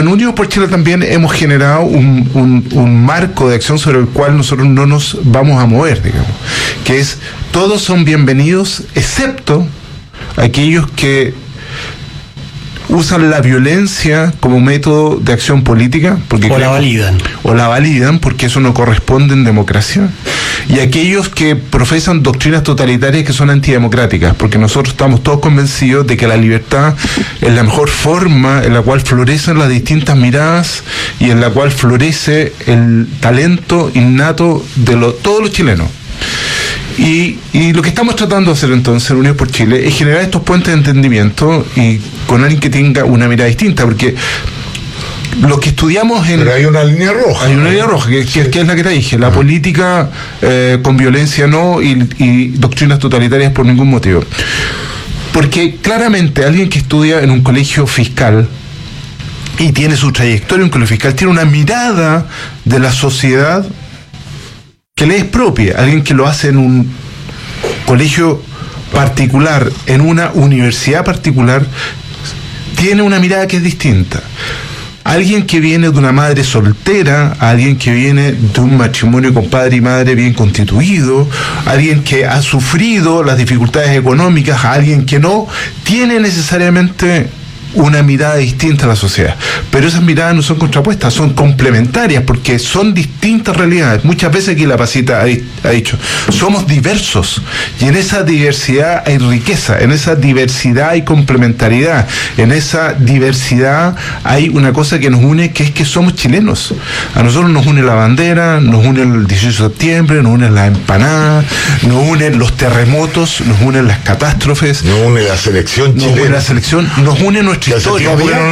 en Unidos por Chile también hemos generado un marco de acción sobre el cual nosotros no nos vamos a mover, digamos, que es todos son bienvenidos excepto aquellos que usan la violencia como método de acción política porque la validan porque eso no corresponde en democracia, y aquellos que profesan doctrinas totalitarias que son antidemocráticas, porque nosotros estamos todos convencidos de que la libertad es la mejor forma en la cual florecen las distintas miradas y en la cual florece el talento innato de todos los chilenos. Y lo que estamos tratando de hacer entonces en Unidos por Chile es generar estos puentes de entendimiento y con alguien que tenga una mirada distinta, porque lo que estudiamos en... Pero hay una línea roja. Hay una línea roja, que es la que te dije, la política con violencia no y doctrinas totalitarias por ningún motivo. Porque claramente alguien que estudia en un colegio fiscal y tiene su trayectoria en un colegio fiscal, tiene una mirada de la sociedad que le es propia. Alguien que lo hace en un colegio particular, en una universidad particular, tiene una mirada que es distinta. Alguien que viene de una madre soltera, alguien que viene de un matrimonio con padre y madre bien constituido, alguien que ha sufrido las dificultades económicas, alguien que no, tiene necesariamente una mirada distinta a la sociedad. Pero esas miradas no son contrapuestas, son complementarias, porque son distintas realidades. Muchas veces aquí la Pasita ha dicho, somos diversos, y en esa diversidad hay riqueza, en esa diversidad hay complementariedad, en esa diversidad hay una cosa que nos une, que es que somos chilenos. A nosotros nos une la bandera, nos une el 18 de septiembre, nos une las empanadas, nos unen los terremotos, nos unen las catástrofes, nos une la selección chilena, nos une nuestra historia.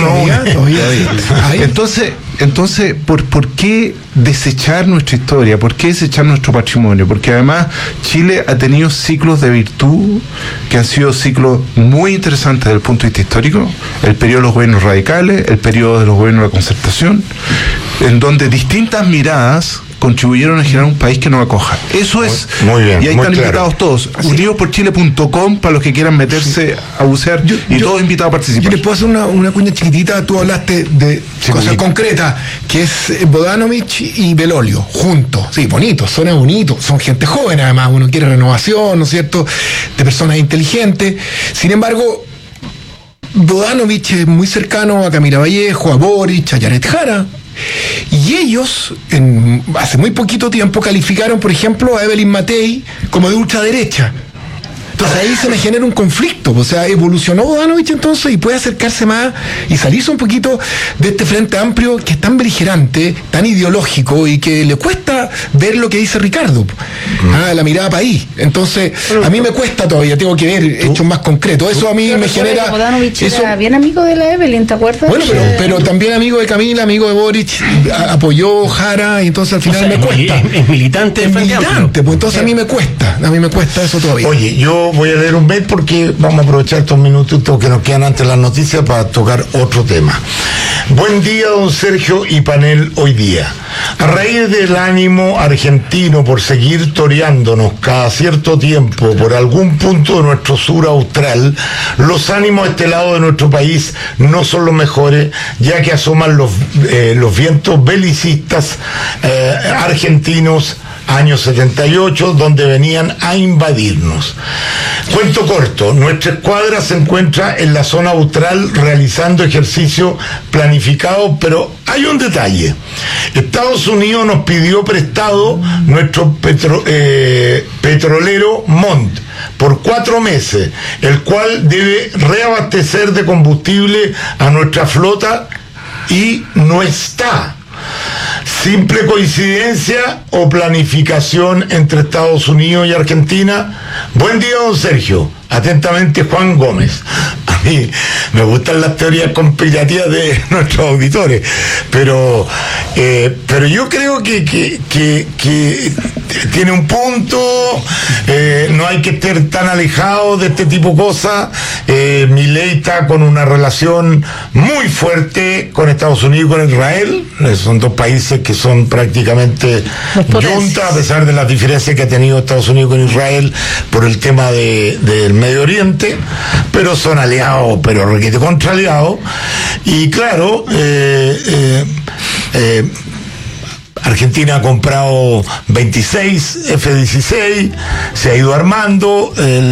Entonces, ¿por qué desechar nuestra historia? ¿Por qué desechar nuestro patrimonio? Porque además Chile ha tenido ciclos de virtud que han sido ciclos muy interesantes desde el punto de vista histórico, el periodo de los gobiernos radicales, el periodo de los gobiernos de la concertación, en donde distintas miradas contribuyeron a generar un país que nos acoja. Eso es, muy bien, y ahí están claro. Invitados todos. Unidosporchile.com para los que quieran meterse a bucear, todos invitados a participar. Yo les puedo hacer una cuña chiquitita. Tú hablaste de cosas concretas, que es Bodanovich y Belolio, juntos. Sí, bonitos, suena bonito. Son gente joven, además. Uno quiere renovación, ¿no es cierto?, de personas inteligentes. Sin embargo, Bodanovich es muy cercano a Camila Vallejo, a Boric, a Yaret Jara. Y ellos, hace muy poquito tiempo, calificaron, por ejemplo, a Evelyn Matei como de ultraderecha. Entonces ahí se me genera un conflicto. O sea, evolucionó Bodanovich entonces y puede acercarse más y salirse un poquito de este Frente Amplio que es tan beligerante, tan ideológico y que le cuesta ver lo que dice Ricardo, la mirada país. Entonces, a mí me cuesta todavía, tengo que ver hechos más concretos. Eso a mí me genera... Bodanovich era bien amigo de la Evelyn, ¿te acuerdas? Bueno, pero también amigo de Camila, amigo de Boric, apoyó Jara, y entonces al final me cuesta. Es militante del Frente Amplio. Pues entonces a mí me cuesta eso todavía. Oye, yo voy a leer un mail porque vamos a aprovechar estos minutitos que nos quedan antes de las noticias para tocar otro tema. Buen día, don Sergio y panel hoy día. A raíz del ánimo argentino por seguir toreándonos cada cierto tiempo por algún punto de nuestro sur austral, los ánimos a este lado de nuestro país no son los mejores, ya que asoman los vientos belicistas argentinos año 78, donde venían a invadirnos. Cuento corto, nuestra escuadra se encuentra en la zona austral realizando ejercicio planificado, pero hay un detalle. Estados Unidos nos pidió prestado nuestro petrolero Mont por 4 meses, el cual debe reabastecer de combustible a nuestra flota y no está. ¿Simple coincidencia o planificación entre Estados Unidos y Argentina? Buen día, don Sergio. Atentamente, Juan Gómez. A mí me gustan las teorías conspirativas de nuestros auditores, pero yo creo que tiene un punto. No hay que estar tan alejados de este tipo de cosas. Milei está con una relación muy fuerte con Estados Unidos y con Israel. Son dos países que son prácticamente juntas, a pesar de las diferencias que ha tenido Estados Unidos con Israel por el tema del Medio Oriente, pero son aliados, pero requete contra aliados. Y claro, Argentina ha comprado 26 F-16, se ha ido armando,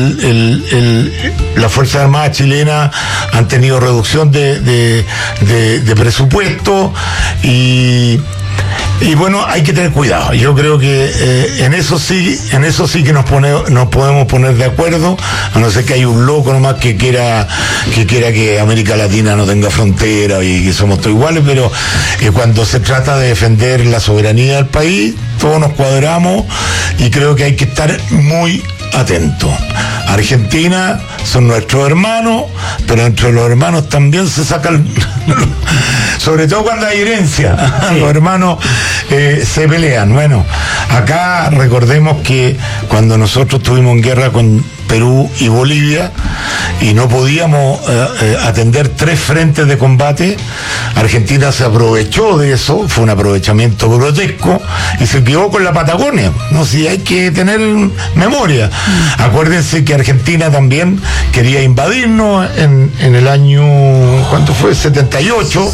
las Fuerzas Armadas chilenas han tenido reducción de presupuesto y bueno, hay que tener cuidado. Yo creo que en eso sí que nos podemos poner de acuerdo, a no ser que hay un loco nomás que quiera que América Latina no tenga frontera y que somos todos iguales, pero cuando se trata de defender la soberanía del país, todos nos cuadramos y creo que hay que estar muy atentos. Argentina son nuestros hermanos, pero entre los hermanos también se sacan, sobre todo cuando hay herencia, los hermanos se pelean. Bueno, acá recordemos que cuando nosotros estuvimos en guerra con Perú y Bolivia y no podíamos atender 3 frentes de combate, Argentina se aprovechó de eso, fue un aprovechamiento grotesco y se quedó con la Patagonia. No sé, hay que tener memoria. Acuérdense que Argentina también quería invadirnos en el año, ¿cuánto fue? 78.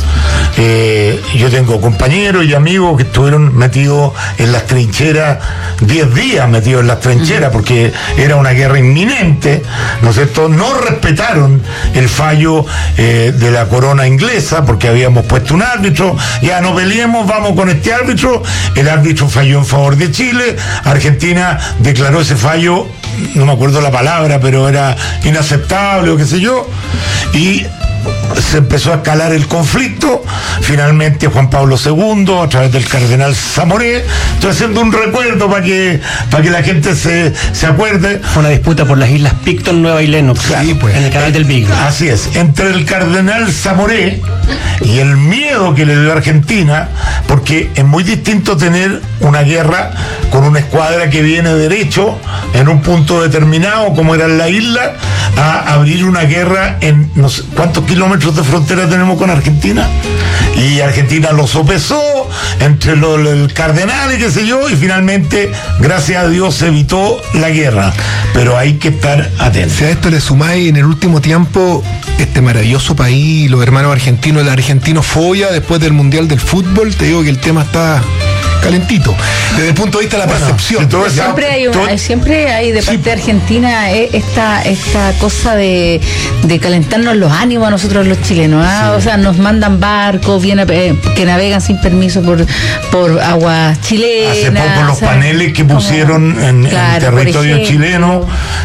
Yo tengo compañeros y amigos que estuvieron metidos en las trincheras, 10 días metidos en las trincheras, porque era una guerra inminente, ¿no es cierto? No respetaron el fallo de la corona inglesa, porque habíamos puesto un árbitro, ya no peleemos, vamos con este árbitro, el árbitro falló en favor de Chile, Argentina declaró ese fallo, no me acuerdo la palabra, pero era inaceptable o qué sé yo, y se empezó a escalar el conflicto. Finalmente Juan Pablo II, a través del cardenal Zamoré, estoy haciendo un recuerdo para que la gente se acuerde. Fue una disputa por las islas Picton, Nueva y Lennox, sí, pues, en el canal del Beagle. Así es, entre el cardenal Zamoré y el miedo que le dio a Argentina, porque es muy distinto tener una guerra con una escuadra que viene derecho en un punto determinado, como era en la isla, a abrir una guerra en no sé cuántos kilómetros de frontera tenemos con Argentina, y Argentina lo sopesó entre el cardenal y qué sé yo, y finalmente, gracias a Dios, se evitó la guerra, pero hay que estar atentos. Si a esto le sumáis en el último tiempo este maravilloso país, los hermanos argentinos, la argentinofobia después del Mundial del Fútbol, te digo que el tema está calentito, desde el punto de vista de la percepción. Siempre hay de parte de Argentina esta cosa de calentarnos los ánimos a nosotros los chilenos, ¿ah? O sea, nos mandan barcos que navegan sin permiso por aguas chilenas. Hace poco los paneles que pusieron en territorio chileno,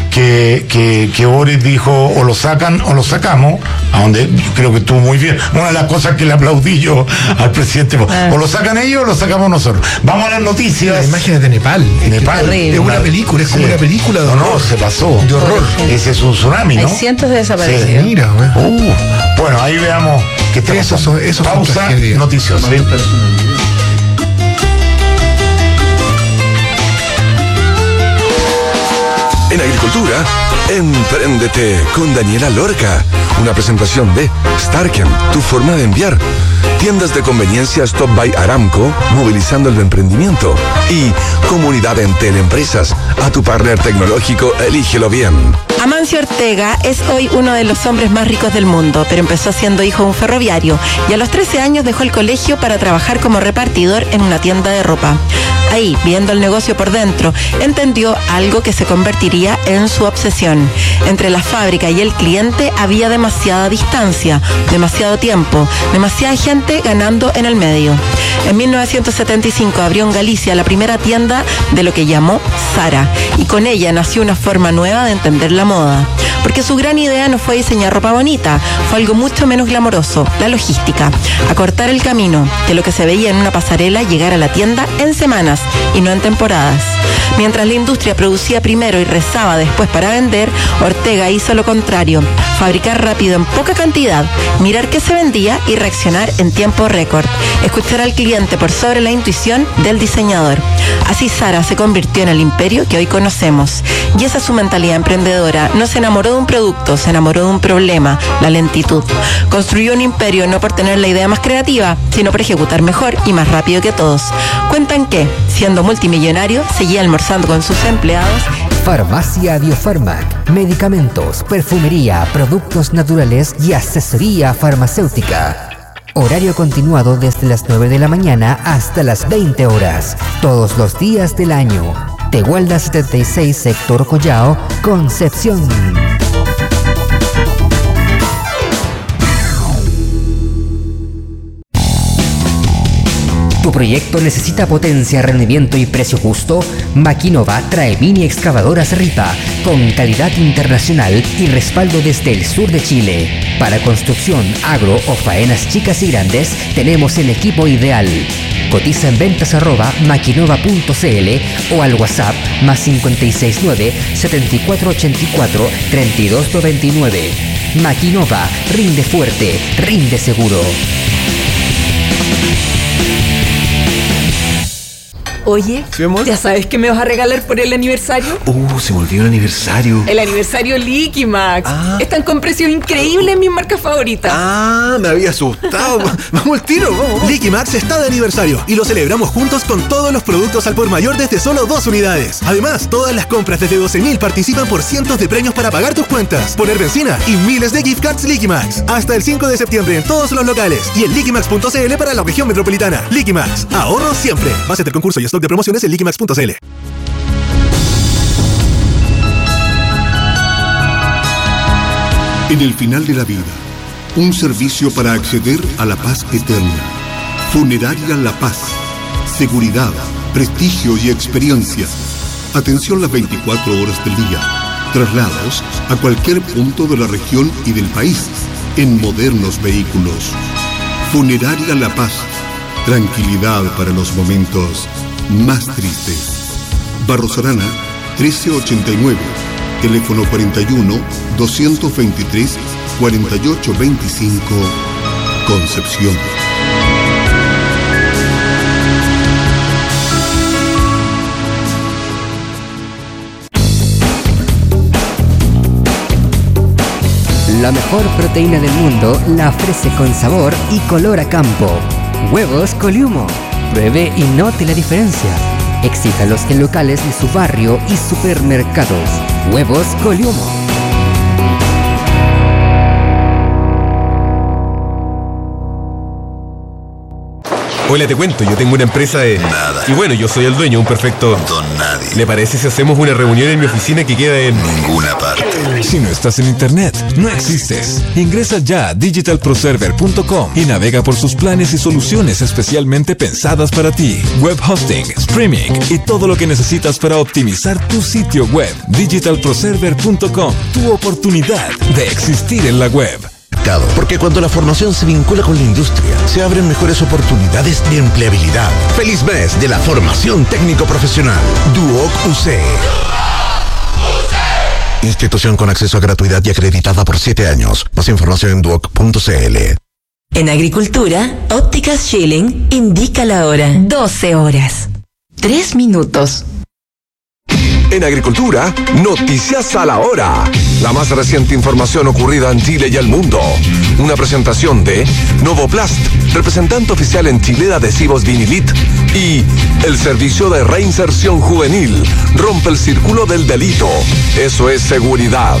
que Boris dijo o lo sacan o lo sacamos, a donde yo creo que estuvo muy bien. Una de las cosas que le aplaudí yo al presidente, o lo sacan ellos o lo sacamos nosotros. Vamos a las noticias. Las imágenes de Nepal. Es una película, es como una película de horror. No, se pasó. De horror. Ese es un tsunami, ¿no? Hay cientos de desaparecidos. Sí. Mira, bueno, ahí veamos qué está pasando. Pausa noticiosa. En agricultura, Empréndete con Daniela Lorca. Una presentación de Starken, tu forma de enviar. Tiendas de conveniencia Stop by Aramco, movilizando el emprendimiento. Y Comunidad Entel Empresas, a tu partner tecnológico, elígelo bien. Amancio Ortega es hoy uno de los hombres más ricos del mundo, pero empezó siendo hijo de un ferroviario y a los 13 años dejó el colegio para trabajar como repartidor en una tienda de ropa. Ahí, viendo el negocio por dentro, entendió algo que se convertiría en su obsesión. Entre la fábrica y el cliente había demasiada distancia, demasiado tiempo, demasiada gente ganando en el medio. En 1975 abrió en Galicia la primera tienda de lo que llamó Zara, y con ella nació una forma nueva de entender la moda. Porque su gran idea no fue diseñar ropa bonita, fue algo mucho menos glamoroso, la logística. Acortar el camino de lo que se veía en una pasarela, llegar a la tienda en semanas y no en temporadas. Mientras la industria producía primero y rezaba después para vender, Ortega hizo lo contrario: fabricar rápido en poca cantidad, mirar qué se vendía y reaccionar en tiempo récord. Escuchar al cliente por sobre la intuición del diseñador. Así Zara se convirtió en el imperio que hoy conocemos. Y esa es su mentalidad emprendedora. No se enamoró de un producto, se enamoró de un problema: la lentitud. Construyó un imperio no por tener la idea más creativa, sino por ejecutar mejor y más rápido que todos. Cuentan que, siendo multimillonario, seguía almorzando con sus empleados. Farmacia Biofarmac, medicamentos, perfumería, productos naturales y asesoría farmacéutica. Horario continuado desde las 9 de la mañana hasta las 20 horas, todos los días del año. Tehuelda 76, Sector Collao, Concepción. ¿Tu proyecto necesita potencia, rendimiento y precio justo? Maquinova trae mini excavadoras Ripa con calidad internacional y respaldo desde el sur de Chile. Para construcción, agro o faenas chicas y grandes, tenemos el equipo ideal. Cotiza en ventas@maquinova.cl o al WhatsApp +569 7484 3299. Maquinova, rinde fuerte, rinde seguro. Oye, ¿Sí, amor? ¿ya sabes qué me vas a regalar por el aniversario? Se me olvidó el aniversario. El aniversario Liquimax. Ah. Están con precios increíbles en mis marcas favoritas. Me había asustado. Vamos al tiro, vamos. Liquimax está de aniversario y lo celebramos juntos con todos los productos al por mayor desde solo 2 unidades. Además, todas las compras desde 12.000 participan por cientos de premios para pagar tus cuentas, poner benzina y miles de gift cards Liquimax. Hasta el 5 de septiembre en todos los locales y en liquimax.cl para la región metropolitana. Liquimax, ahorro siempre. Base del concurso y stock de promociones en liquimax.cl. En el final de la vida, un servicio para acceder a la paz eterna. Funeraria La Paz. Seguridad, prestigio y experiencia. Atención las 24 horas del día. Traslados a cualquier punto de la región y del país en modernos vehículos. Funeraria La Paz. Tranquilidad para los momentos más tristes. Barros Arana, 1389. Teléfono 41-223-4825, Concepción. La mejor proteína del mundo la ofrece con sabor y color a campo. Huevos Coliumo. Pruebe y note la diferencia. Exíjalos en locales de su barrio y supermercados. Huevos Coliumo. Hola, te cuento, yo tengo una empresa de... Nada. Y bueno, yo soy el dueño, un perfecto... Don nadie. ¿Le parece si hacemos una reunión en mi oficina que queda en... Ninguna parte. Si no estás en internet, no existes. Ingresa ya a digitalproserver.com y navega por sus planes y soluciones especialmente pensadas para ti. Web hosting, streaming y todo lo que necesitas para optimizar tu sitio web. Digitalproserver.com, tu oportunidad de existir en la web. Porque cuando la formación se vincula con la industria, se abren mejores oportunidades de empleabilidad. ¡Feliz mes de la formación técnico-profesional! Duoc UC. Institución con acceso a gratuidad y acreditada por 7 años. Más información en duoc.cl. En agricultura, Ópticas Schilling indica la hora. 12 horas. 3 minutos. En agricultura, noticias a la hora. La más reciente información ocurrida en Chile y el mundo. Una presentación de Novoplast, representante oficial en Chile de adhesivos Vinilit. Y el servicio de reinserción juvenil rompe el círculo del delito. Eso es seguridad.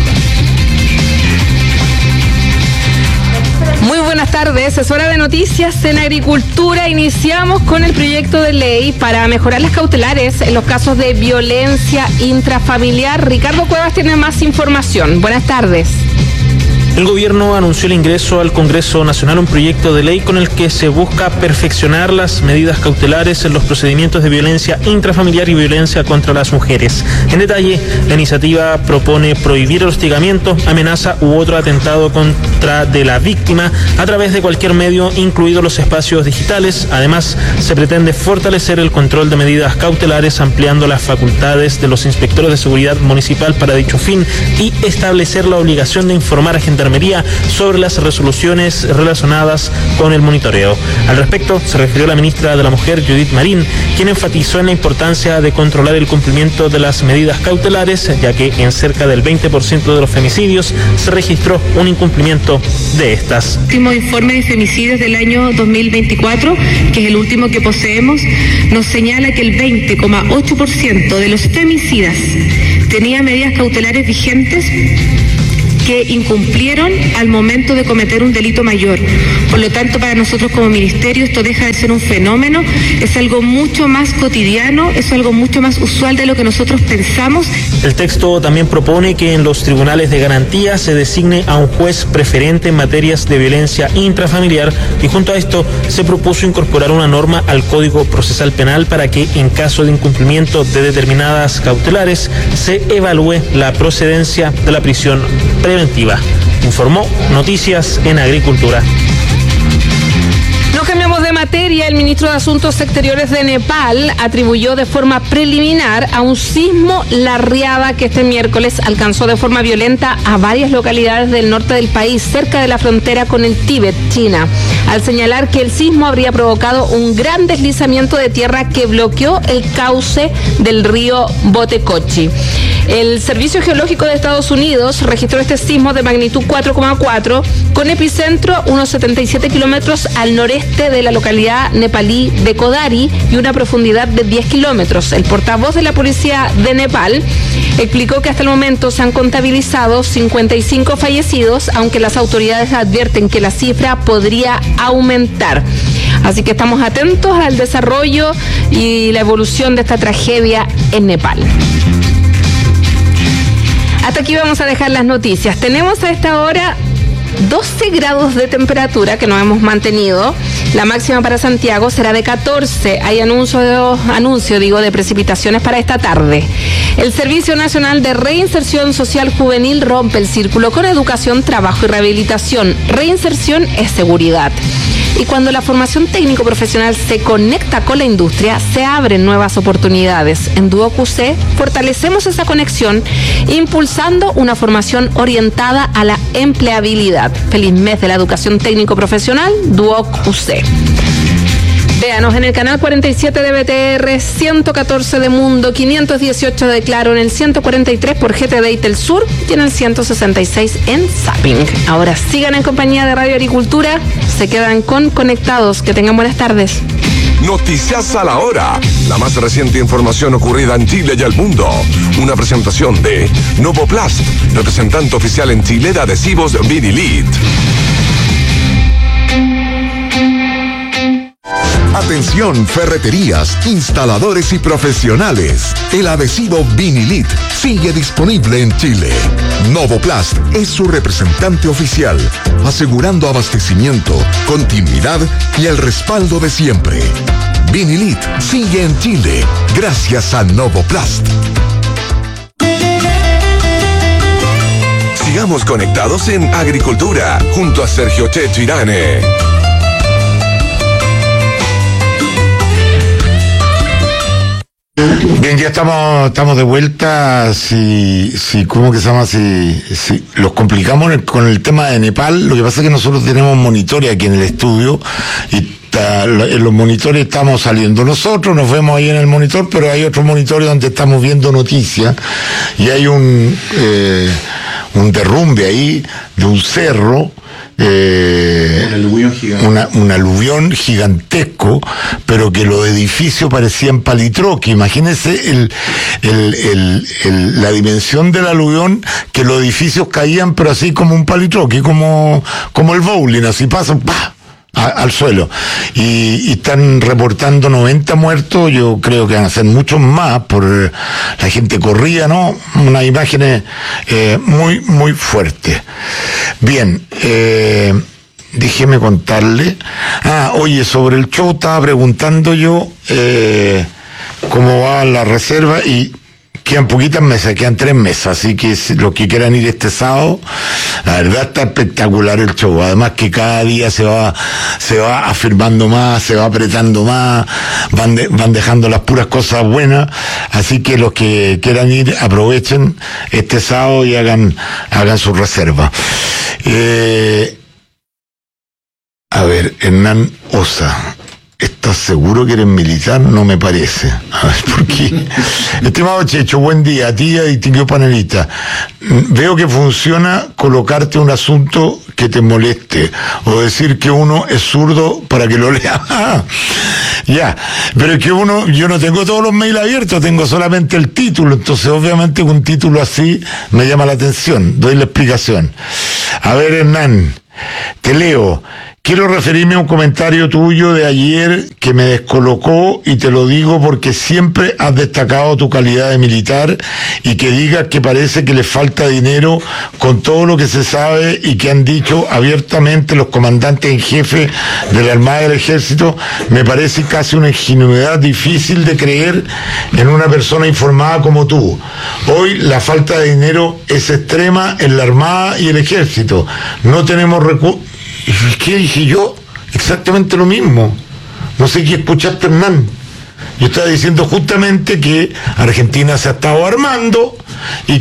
Muy buenas tardes, es hora de noticias en agricultura. Iniciamos con el proyecto de ley para mejorar las cautelares en los casos de violencia intrafamiliar. Ricardo Cuevas tiene más información. Buenas tardes. El gobierno anunció el ingreso al Congreso Nacional un proyecto de ley con el que se busca perfeccionar las medidas cautelares en los procedimientos de violencia intrafamiliar y violencia contra las mujeres. En detalle, la iniciativa propone prohibir el hostigamiento, amenaza u otro atentado contra de la víctima a través de cualquier medio, incluidos los espacios digitales. Además, se pretende fortalecer el control de medidas cautelares, ampliando las facultades de los inspectores de seguridad municipal para dicho fin y establecer la obligación de informar a Gendarmería sobre las resoluciones relacionadas con el monitoreo. Al respecto, se refirió la ministra de la Mujer, Judith Marín, quien enfatizó en la importancia de controlar el cumplimiento de las medidas cautelares, ya que en cerca del 20% de los femicidios se registró un incumplimiento de estas. El último informe de femicidios del año 2024, que es el último que poseemos, nos señala que el 20,8% de los femicidas tenía medidas cautelares vigentes que incumplieron al momento de cometer un delito mayor. Por lo tanto, para nosotros como ministerio esto deja de ser un fenómeno, es algo mucho más cotidiano, es algo mucho más usual de lo que nosotros pensamos. El texto también propone que en los tribunales de garantía se designe a un juez preferente en materias de violencia intrafamiliar, y junto a esto se propuso incorporar una norma al Código Procesal Penal para que en caso de incumplimiento de determinadas cautelares se evalúe la procedencia de la prisión preventiva. Informó Noticias en Agricultura. No cambiamos de materia. El ministro de Asuntos Exteriores de Nepal atribuyó de forma preliminar a un sismo la riada que este miércoles alcanzó de forma violenta a varias localidades del norte del país, cerca de la frontera con el Tíbet, China, al señalar que el sismo habría provocado un gran deslizamiento de tierra que bloqueó el cauce del río Botecochi. El Servicio Geológico de Estados Unidos registró este sismo de magnitud 4,4 con epicentro unos 77 kilómetros al noreste de la localidad nepalí de Kodari y una profundidad de 10 kilómetros. El portavoz de la policía de Nepal explicó que hasta el momento se han contabilizado 55 fallecidos, aunque las autoridades advierten que la cifra podría aumentar. Así que estamos atentos al desarrollo y la evolución de esta tragedia en Nepal. Hasta aquí vamos a dejar las noticias. Tenemos a esta hora 12 grados de temperatura que nos hemos mantenido. La máxima para Santiago será de 14. Hay anuncio de precipitaciones para esta tarde. El Servicio Nacional de Reinserción Social Juvenil rompe el círculo con educación, trabajo y rehabilitación. Reinserción es seguridad. Y cuando la formación técnico-profesional se conecta con la industria, se abren nuevas oportunidades. En Duoc UC fortalecemos esa conexión, impulsando una formación orientada a la empleabilidad. Feliz mes de la educación técnico-profesional, Duoc UC. Véanos en el canal 47 de BTR, 114 de Mundo, 518 de Claro, en el 143 por GTD y Telsur y en el 166 en Zapping. Ahora sigan en compañía de Radio Agricultura, se quedan con Conectados. Que tengan buenas tardes. Noticias a la hora. La más reciente información ocurrida en Chile y el mundo. Una presentación de Novoplast, representante oficial en Chile de adhesivos Vinilit. Atención, ferreterías, instaladores y profesionales. El adhesivo Vinilit sigue disponible en Chile. Novoplast es su representante oficial, asegurando abastecimiento, continuidad y el respaldo de siempre. Vinilit sigue en Chile gracias a Novoplast. Sigamos conectados en Agricultura junto a Sergio Checho Irane. Bien, ya estamos de vuelta. ¿Cómo que se llama? Si los complicamos con el tema de Nepal, lo que pasa es que nosotros tenemos monitores aquí en el estudio y en los monitores estamos saliendo nosotros, nos vemos ahí en el monitor, pero hay otros monitores donde estamos viendo noticias y hay un derrumbe ahí de un cerro. Un aluvión gigantesco, pero que los edificios parecían palitroque. Imagínense la dimensión del aluvión, que los edificios caían, pero así como un palitroque, como el bowling, así pasan, ¡pah!, al suelo. Y están reportando 90 muertos. Yo creo que van a ser muchos más, por la gente corría, ¿no? Unas imágenes muy, muy fuertes. Bien, déjeme contarle. Oye, sobre el show estaba preguntando yo cómo va la reserva y quedan poquitas mesas, quedan 3 mesas, así que los que quieran ir este sábado, la verdad está espectacular el show. Además que cada día se va afirmando más, se va apretando más, van dejando las puras cosas buenas, así que los que quieran ir aprovechen este sábado y hagan su reserva. A ver, Hernán Osa, ¿estás seguro que eres militar? No me parece. A ver, ¿por qué? Estimado Checho, buen día. A ti y a distinguido panelista. Veo que funciona colocarte un asunto que te moleste o decir que uno es zurdo para que lo lea. Ya, pero es que yo no tengo todos los mails abiertos, tengo solamente el título, entonces obviamente un título así me llama la atención, doy la explicación. A ver, Hernán, te leo. Quiero referirme a un comentario tuyo de ayer que me descolocó, y te lo digo porque siempre has destacado tu calidad de militar, y que digas que parece que le falta dinero con todo lo que se sabe y que han dicho abiertamente los comandantes en jefe de la Armada y del Ejército, me parece casi una ingenuidad difícil de creer en una persona informada como tú. Hoy la falta de dinero es extrema en la Armada y el Ejército. No tenemos recursos. ¿Qué dije yo? Exactamente lo mismo. No sé qué escuchaste, Hernán. Yo estaba diciendo justamente que Argentina se ha estado armando y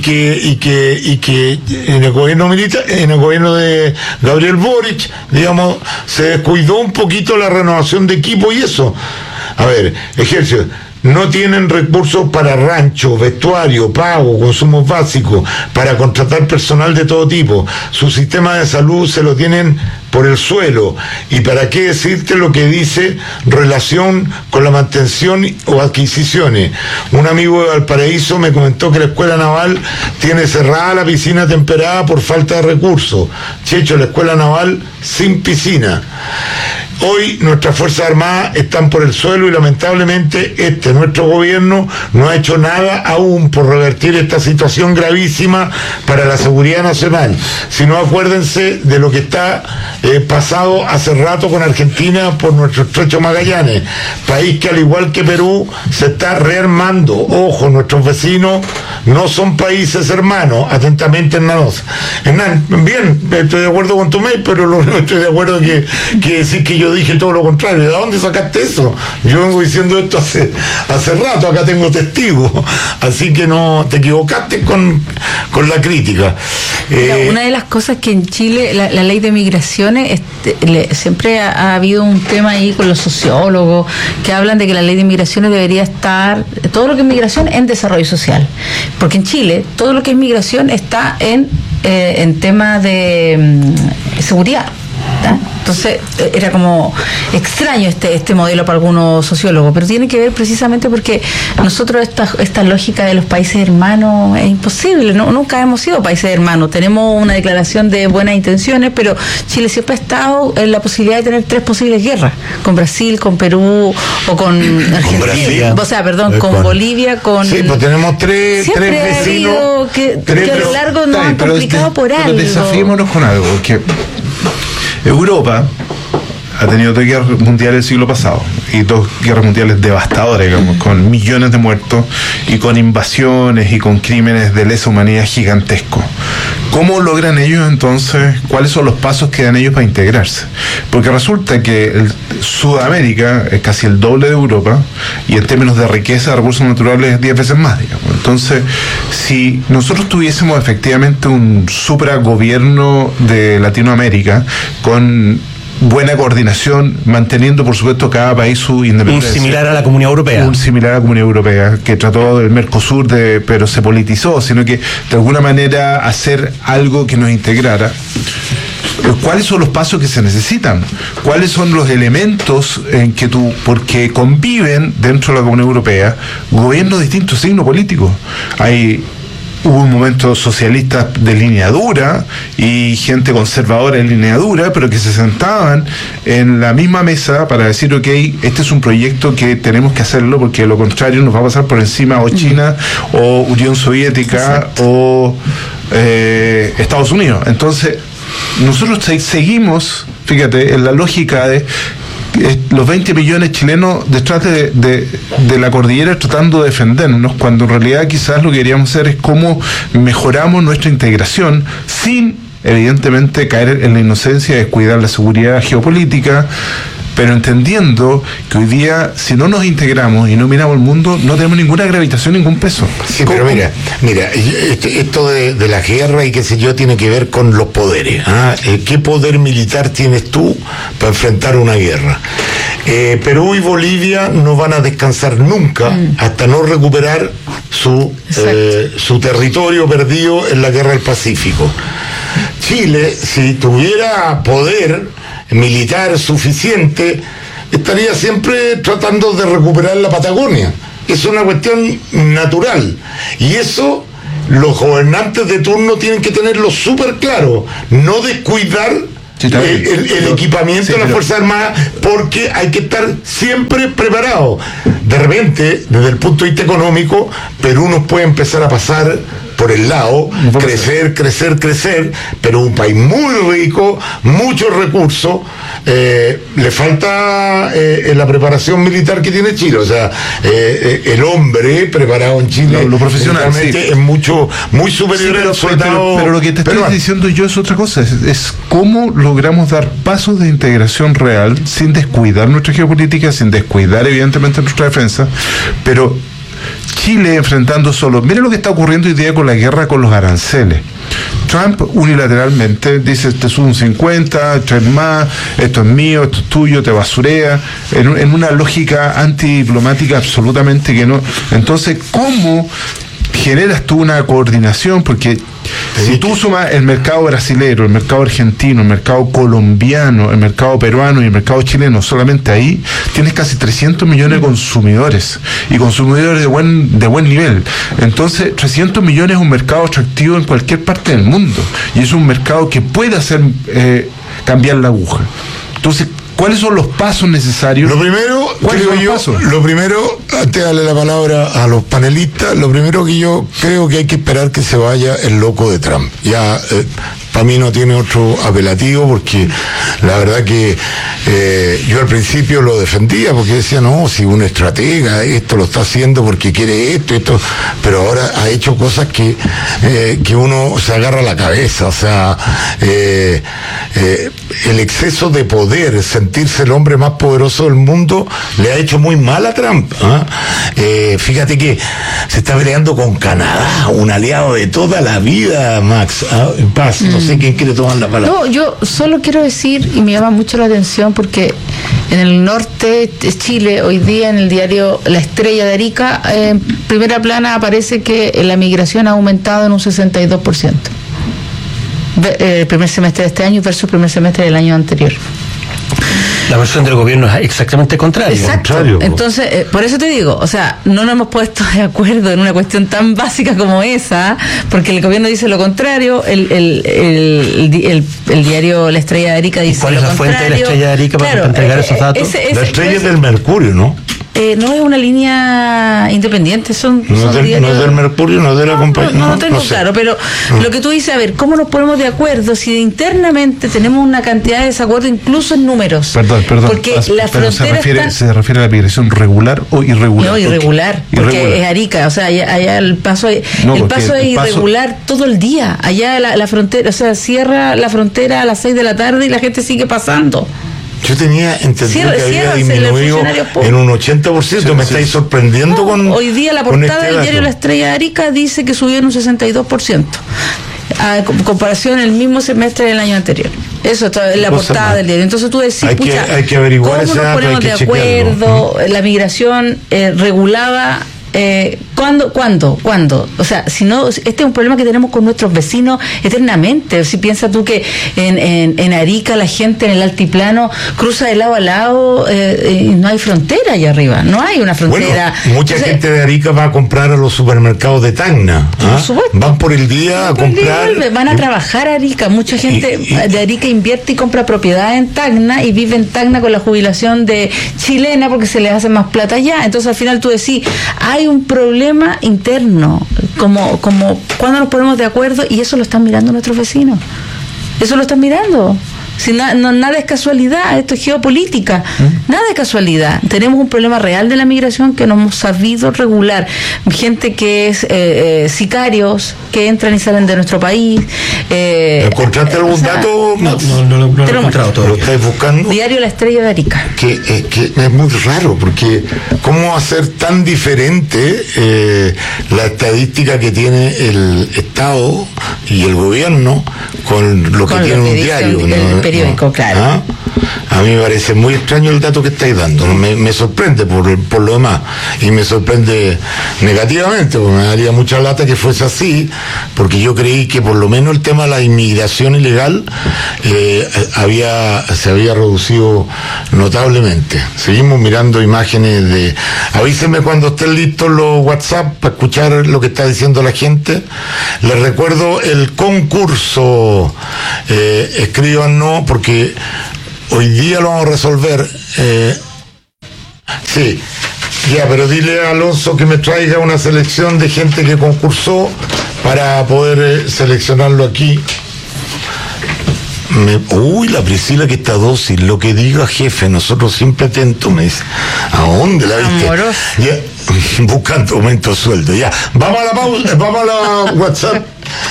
que en el gobierno militar, en el gobierno de Gabriel Boric, digamos, se descuidó un poquito la renovación de equipo y eso. A ver, Ejército, no tienen recursos para rancho, vestuario, pago, consumos básicos, para contratar personal de todo tipo. Su sistema de salud se lo tienen por el suelo. Y para qué decirte lo que dice relación con la mantención o adquisiciones. Un amigo de Valparaíso me comentó que la Escuela Naval tiene cerrada la piscina temperada por falta de recursos. Checho, la Escuela Naval sin piscina. Hoy nuestras Fuerzas Armadas están por el suelo y lamentablemente nuestro gobierno no ha hecho nada aún por revertir esta situación gravísima para la seguridad nacional. Si no, acuérdense de lo que está pasado hace rato con Argentina por nuestro estrecho Magallanes, país que al igual que Perú se está rearmando. Ojo, nuestros vecinos no son países hermanos. Atentamente, Hernán, bien, estoy de acuerdo con tu mail, pero no estoy de acuerdo que decir que yo dije todo lo contrario. ¿De dónde sacaste eso? Yo vengo diciendo esto hace rato, acá tengo testigos, así que no te equivocaste con la crítica. Una de las cosas que en Chile la ley de migraciones siempre ha habido un tema ahí con los sociólogos que hablan de que la ley de migraciones debería estar, todo lo que es migración, en desarrollo social, porque en Chile todo lo que es migración está en temas de seguridad. Entonces era como extraño este modelo para algunos sociólogos, pero tiene que ver precisamente porque nosotros esta lógica de los países hermanos es imposible. Nunca hemos sido países hermanos. Tenemos una declaración de buenas intenciones, pero Chile siempre ha estado en la posibilidad de tener 3 posibles guerras: con Brasil, con Perú o con Argentina. O sea, perdón, con Bolivia, con... Sí, pues tenemos tres vecinos que a lo largo nos han complicado por algo. Pero desafiémonos con algo, que Europa ha tenido 2 guerras mundiales el siglo pasado, y 2 guerras mundiales devastadoras, digamos, con millones de muertos y con invasiones y con crímenes de lesa humanidad gigantescos. ¿Cómo logran ellos entonces? ¿Cuáles son los pasos que dan ellos para integrarse? Porque resulta que Sudamérica es casi el doble de Europa, y en términos de riqueza de recursos naturales es 10 veces más, digamos. Entonces, si nosotros tuviésemos efectivamente un supragobierno de Latinoamérica con buena coordinación, manteniendo por supuesto cada país su independencia. Un similar a la Comunidad Europea. Un similar a la Comunidad Europea, que trató del Mercosur, pero se politizó, sino que de alguna manera hacer algo que nos integrara. ¿Cuáles son los pasos que se necesitan? ¿Cuáles son los elementos en que porque conviven dentro de la Comunidad Europea gobiernos de distintos signos políticos? Hubo un momento socialista de línea dura y gente conservadora de línea dura, pero que se sentaban en la misma mesa para decir, ok, este es un proyecto que tenemos que hacerlo, porque de lo contrario nos va a pasar por encima o China o Unión Soviética. Exacto. O Estados Unidos. Entonces, nosotros seguimos, fíjate, en la lógica de los 20 millones chilenos detrás de la cordillera tratando de defendernos, cuando en realidad quizás lo que queríamos hacer es cómo mejoramos nuestra integración sin, evidentemente, caer en la inocencia de descuidar la seguridad geopolítica, pero entendiendo que hoy día, si no nos integramos y no miramos el mundo, no tenemos ninguna gravitación, ningún peso. Sí, pero mira, esto de la guerra y qué sé yo tiene que ver con los poderes. ¿Qué poder militar tienes tú para enfrentar una guerra? Perú y Bolivia no van a descansar nunca hasta no recuperar su territorio perdido en la guerra del Pacífico. Chile, si tuviera poder militar suficiente, estaría siempre tratando de recuperar la Patagonia. Es una cuestión natural. Y eso los gobernantes de turno tienen que tenerlo súper claro. No descuidar el equipamiento de las Fuerzas Armadas, porque hay que estar siempre preparado. De repente, desde el punto de vista económico, Perú nos puede empezar a pasar por el lado, crecer, pero un país muy rico, muchos recursos, le falta la preparación militar que tiene Chile. O sea, el hombre preparado en Chile lo profesional es muy superior al soldado. Pero lo que te estoy diciendo yo es otra cosa, es cómo logramos dar pasos de integración real sin descuidar nuestra geopolítica, sin descuidar evidentemente nuestra defensa, pero Chile enfrentando solo. Mire lo que está ocurriendo hoy día con la guerra con los aranceles. Trump unilateralmente dice: te subo un 50, traes más, esto es mío, esto es tuyo, te basurea, en una lógica antidiplomática absolutamente que no. Entonces, ¿cómo generas tú una coordinación? Porque si tú sumas el mercado brasilero, el mercado argentino, el mercado colombiano, el mercado peruano y el mercado chileno, solamente ahí tienes casi 300 millones de consumidores, y consumidores de buen nivel. Entonces, 300 millones es un mercado atractivo en cualquier parte del mundo, y es un mercado que puede hacer cambiar la aguja. Entonces, ¿cuáles son los pasos necesarios? Lo primero, antes de darle la palabra a los panelistas, lo primero que yo creo que hay que esperar que se vaya el loco de Trump. Ya, para mí no tiene otro apelativo, porque la verdad que yo al principio lo defendía, porque decía, no, si un estratega esto lo está haciendo porque quiere esto, pero ahora ha hecho cosas que uno se agarra la cabeza. O sea, el exceso de poder, sentirse el hombre más poderoso del mundo, le ha hecho muy mal a Trump. Fíjate que se está peleando con Canadá, un aliado de toda la vida, Max. Paz, no sé quién quiere tomar la palabra. No, yo solo quiero decir, y me llama mucho la atención, porque en el norte de Chile, hoy día en el diario La Estrella de Arica, en primera plana aparece que la migración ha aumentado en un 62%. El primer semestre de este año versus el primer semestre del año anterior. La versión del gobierno es exactamente contraria. Exacto. Entonces, por eso te digo, o sea, no nos hemos puesto de acuerdo en una cuestión tan básica como esa, porque el gobierno dice lo contrario, el diario La Estrella de Arica dice lo contrario. ¿Cuál es la fuente de La Estrella de Arica para entregar esos datos? La Estrella es del Mercurio, ¿no? No es una línea independiente, no es del Mercurio, no es de la compañía. No tengo claro, pero lo que tú dices, a ver, ¿cómo nos ponemos de acuerdo si internamente tenemos una cantidad de desacuerdo, incluso en números? Perdón. Porque la frontera se refiere a la migración regular o irregular. No, irregular, porque es Arica, o sea, allá el paso es irregular todo el día. Allá la frontera, o sea, cierra la frontera a las 6 de la tarde y la gente sigue pasando. Yo tenía entendido que había disminuido en un 80%. Me estáis sorprendiendo con. Hoy día la portada del diario La Estrella de Arica dice que subió en un 62%. A comparación el mismo semestre del año anterior. Eso está en la portada del diario. Entonces tú decís, hay que averiguar ¿cómo nos ponemos de acuerdo? La migración regulada. ¿Cuándo? O sea, si no, este es un problema que tenemos con nuestros vecinos eternamente. Si piensas tú que en Arica la gente en el altiplano cruza de lado a lado y no hay frontera allá arriba, no hay una frontera. Bueno, mucha gente de Arica va a comprar a los supermercados de Tacna. Van por el día a comprar. Van a trabajar a Arica. Mucha gente de Arica invierte y compra propiedad en Tacna y vive en Tacna con la jubilación de chilena porque se les hace más plata allá. Entonces al final tú decís, hay un problema interno, como cuando nos ponemos de acuerdo, y eso lo están mirando nuestros vecinos. Eso lo están mirando. Si nada es casualidad, esto es geopolítica, nada es casualidad. Tenemos un problema real de la migración que no hemos sabido regular. Gente que es sicarios, que entran y salen de nuestro país. ¿Encontraste algún dato? No lo he encontrado todo. ¿Lo estáis buscando? Diario La Estrella de Arica. Que es muy raro, porque ¿cómo va a ser tan diferente la estadística que tiene el Estado y el gobierno con lo que tiene un diario? El periódico, claro. A mí me parece muy extraño el dato que estáis dando. Me sorprende por lo demás. Y me sorprende negativamente, porque me daría mucha lata que fuese así, porque yo creí que por lo menos el tema de la inmigración ilegal se había reducido notablemente. Seguimos mirando imágenes de... Avísenme cuando estén listos los WhatsApp para escuchar lo que está diciendo la gente. Les recuerdo el concurso. Escríbanos porque hoy día lo vamos a resolver. Sí, ya, pero dile a Alonso que me traiga una selección de gente que concursó para poder seleccionarlo aquí. Uy, la Priscila que está dócil, lo que diga jefe, nosotros siempre atentos, me dice. ¿A dónde la viste? Amoroso. Ya, buscando aumento de sueldo, ya. Vamos a la pausa, vamos a la WhatsApp.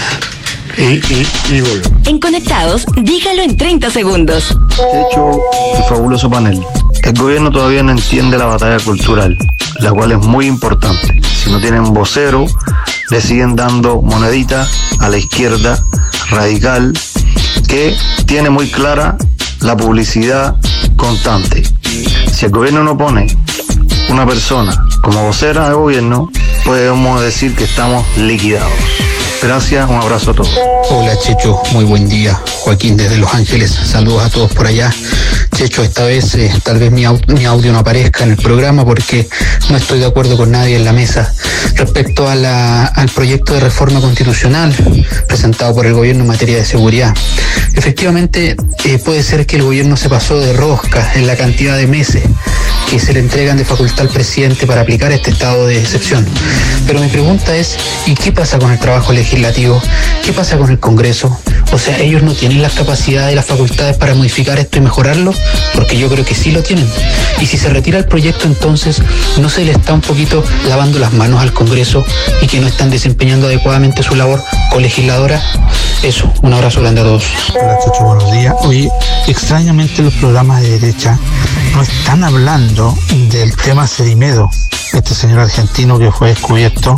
Y volvemos. En Conectados, dígalo en 30 segundos. Hecho el fabuloso panel. El gobierno todavía no entiende la batalla cultural, la cual es muy importante. Si no tienen vocero, le siguen dando monedita a la izquierda radical, que tiene muy clara la publicidad constante. Si el gobierno no pone una persona como vocera de gobierno, podemos decir que estamos liquidados. Gracias, un abrazo a todos. Hola Checho, muy buen día. Joaquín desde Los Ángeles, saludos a todos por allá. Checho, esta vez tal vez mi audio no aparezca en el programa porque no estoy de acuerdo con nadie en la mesa respecto al proyecto de reforma constitucional presentado por el gobierno en materia de seguridad. Efectivamente, puede ser que el gobierno se pasó de rosca en la cantidad de meses que se le entregan de facultad al presidente para aplicar este estado de excepción. Pero mi pregunta es, ¿y qué pasa con el trabajo legislativo? ¿Qué pasa con el Congreso? O sea, ¿ellos no tienen las capacidades y las facultades para modificar esto y mejorarlo? Porque yo creo que sí lo tienen. Y si se retira el proyecto, entonces, ¿no se le está un poquito lavando las manos al Congreso y que no están desempeñando adecuadamente su labor colegisladora? Eso, un abrazo grande a todos. Hola Chucho, buenos días. Oye, extrañamente los programas de derecha no están hablando del tema Cerimedo, este señor argentino que fue descubierto,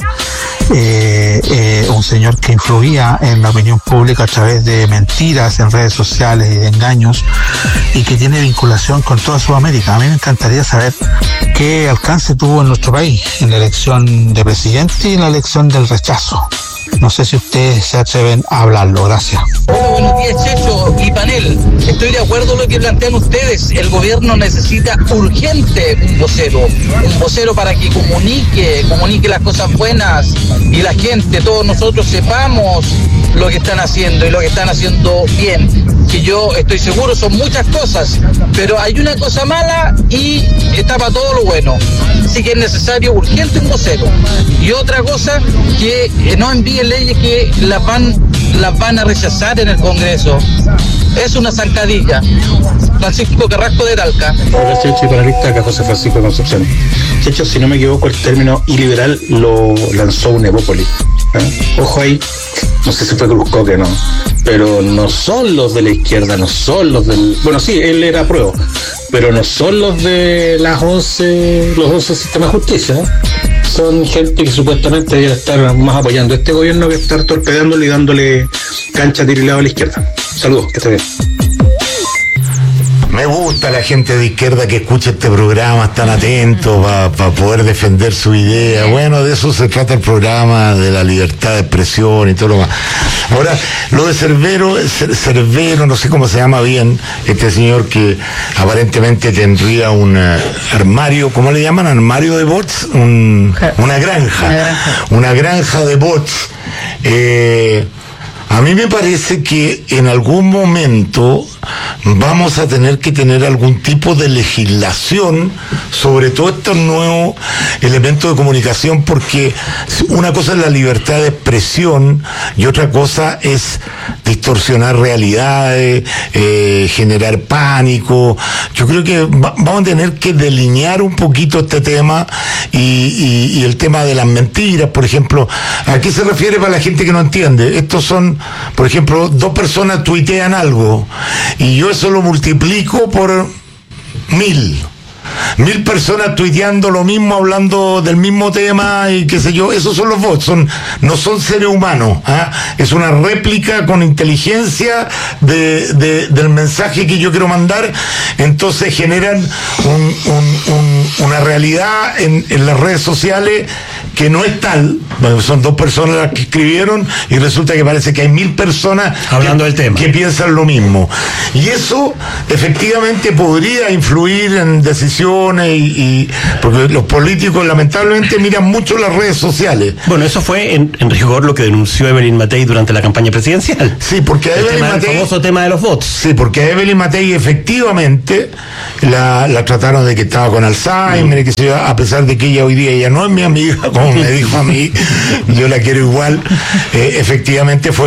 un señor que influía en la opinión pública a través de mentiras en redes sociales y de engaños, y que tiene vinculación con toda Sudamérica. A mí me encantaría saber qué alcance tuvo en nuestro país en la elección de presidente y en la elección del rechazo. No sé si ustedes se atreven a hablarlo. Gracias. Hola, buenos días, Checho y panel. Estoy de acuerdo con lo que plantean ustedes. El gobierno necesita urgente un vocero para que comunique las cosas buenas y la gente, todos nosotros sepamos lo que están haciendo y lo que están haciendo bien. Que yo estoy seguro son muchas cosas, pero hay una cosa mala y tapa todo lo bueno. Así que es necesario urgente un vocero. Y otra cosa, que no envíen leyes que las van a rechazar en el Congreso. Es una zancadilla. Francisco Carrasco de Talca. Hola Checho y panelista, acá José Francisco de Concepción. Checho, si no me equivoco, el término iliberal lo lanzó Unevópolis. Ojo ahí, no sé si fue Cruzcoque o no, pero no son los de la izquierda, no son los del... Bueno, sí, él era apruebo, pero no son los de los 11 sistemas de justicia, ¿eh? Son gente que supuestamente debería estar más apoyando a este gobierno que estar torpedándole y dándole cancha tirilado a la izquierda. Saludos, que esté bien. Me gusta la gente de izquierda que escucha este programa, están atentos para poder defender su idea. Bueno, de eso se trata el programa, de la libertad de expresión y todo lo demás. Ahora, lo de Cervero, no sé cómo se llama bien, este señor que aparentemente tendría un armario, ¿cómo le llaman? ¿Armario de bots? Una granja de bots. A mí me parece que en algún momento vamos a tener que tener algún tipo de legislación sobre todos estos nuevos elementos de comunicación, porque una cosa es la libertad de expresión y otra cosa es distorsionar realidades, generar pánico. Yo creo que vamos a tener que delinear un poquito este tema y el tema de las mentiras, por ejemplo. ¿A qué se refiere para la gente que no entiende? Estos son, por ejemplo, 2 personas tuitean algo y yo eso lo multiplico por 1000. 1000 personas tuiteando lo mismo, hablando del mismo tema y qué sé yo. Esos son los bots, no son seres humanos. Es una réplica con inteligencia del mensaje que yo quiero mandar. Entonces generan una realidad en las redes sociales que no es tal. Bueno, son 2 personas las que escribieron y resulta que parece que hay 1000 personas hablando del tema, que piensan lo mismo. Y eso efectivamente podría influir en decisiones porque los políticos lamentablemente miran mucho las redes sociales. Bueno, eso fue en rigor lo que denunció Evelyn Matei durante la campaña presidencial. Sí, porque el famoso tema de los bots. Sí, porque a Evelyn Matei efectivamente la trataron de que estaba con Alzheimer, que se, a pesar de que ella hoy día ya no es mi amiga, como me dijo a mí, yo la quiero igual, efectivamente fue